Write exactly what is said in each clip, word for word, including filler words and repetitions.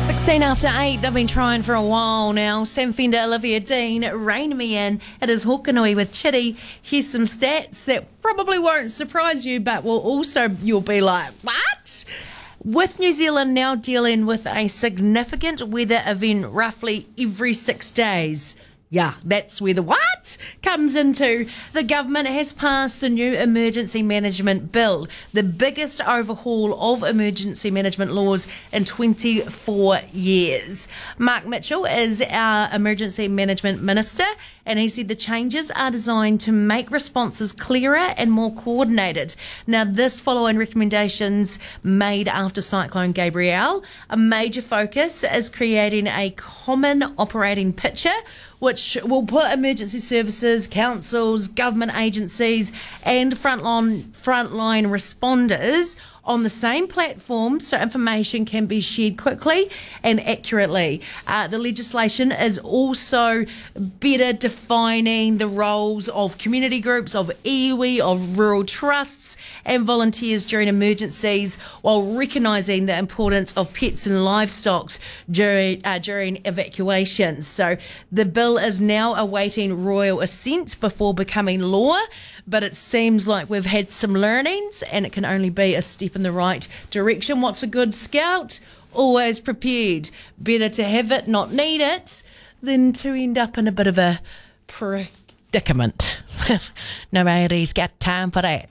sixteen after eight, they've been trying for a while now. Sam Fender, Olivia Dean, Rein Me In. It is Hokanui with Chitty. Here's some stats that probably won't surprise you, but will also, you'll be like, what? With New Zealand now dealing with a significant weather event roughly every six days. Yeah, that's where the what comes into. The government has passed the new Emergency Management Bill, the biggest overhaul of emergency management laws in twenty-four years. Mark Mitchell is our Emergency Management Minister, and he said the changes are designed to make responses clearer and more coordinated. Now, this following recommendations made after Cyclone Gabrielle. A major focus is creating a common operating picture, which will put emergency services, councils, government agencies and frontline, frontline responders on the same platform so information can be shared quickly and accurately. Uh, the legislation is also better defining the roles of community groups, of iwi, of rural trusts and volunteers during emergencies, while recognising the importance of pets and livestock during, uh, during evacuations. So the bill is now awaiting royal assent before becoming law, but it seems like we've had some learnings and it can only be a step in the right direction. What's a good scout? Always prepared. Better to have it, not need it, than to end up in a bit of a predicament. Nobody's got time for that.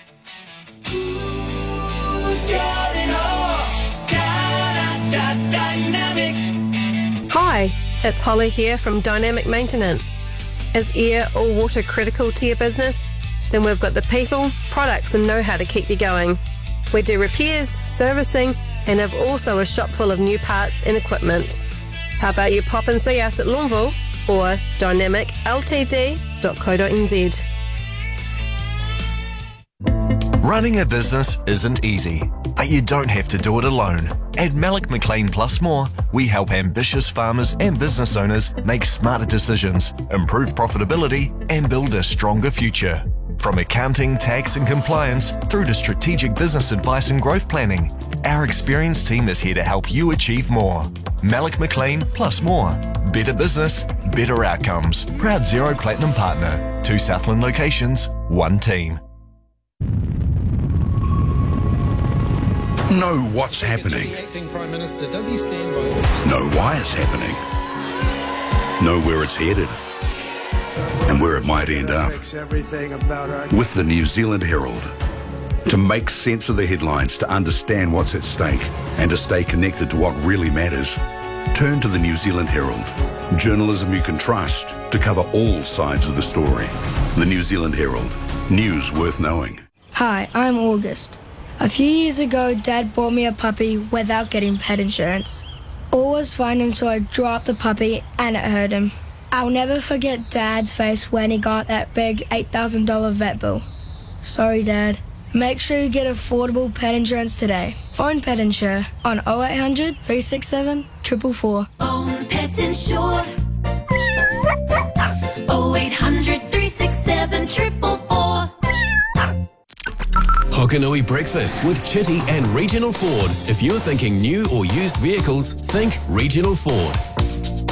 Who's got it all? Da, da, da, dynamic. Hi, it's Holly here from Dynamic Maintenance. Is air or water critical to your business? Then we've got the people, products and know-how to keep you going. We do repairs, servicing and have also a shop full of new parts and equipment. How about you pop and see us at Longville or dynamic l t d dot co dot n z. Running a business isn't easy, but you don't have to do it alone. At Malik McLean Plus More, we help ambitious farmers and business owners make smarter decisions, improve profitability and build a stronger future. From accounting, tax and compliance through to strategic business advice and growth planning, our experienced team is here to help you achieve more. Malik McLean Plus More. Better business, better outcomes. Proud Zero Platinum partner. Two Southland locations, one team. Know what's happening. Know why it's happening. Know where it's headed and where it might end up. With the New Zealand Herald. To make sense of the headlines, to understand what's at stake and to stay connected to what really matters, turn to the New Zealand Herald. Journalism you can trust to cover all sides of the story. The New Zealand Herald. News worth knowing. Hi, I'm August. A few years ago, Dad bought me a puppy without getting pet insurance. All was fine until I dropped the puppy and it hurt him. I'll never forget Dad's face when he got that big eight thousand dollars vet bill. Sorry, Dad. Make sure you get affordable pet insurance today. Phone Pet Insure on oh eight hundred, three six seven, four four four. Phone Pet Insure. oh eight hundred, three six seven, four four four. Hokanui Breakfast with Chitty and Regional Ford. If you're thinking new or used vehicles, think Regional Ford.